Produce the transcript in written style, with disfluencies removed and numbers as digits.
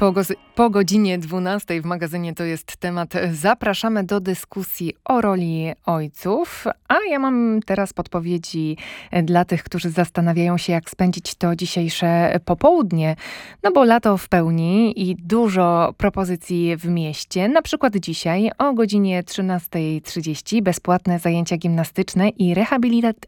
Po godzinie 12 w magazynie To jest temat. Zapraszamy do dyskusji o roli ojców, a ja mam teraz podpowiedzi dla tych, którzy zastanawiają się, jak spędzić to dzisiejsze popołudnie. No bo lato w pełni i dużo propozycji w mieście. Na przykład dzisiaj o godzinie 13:30 bezpłatne zajęcia gimnastyczne i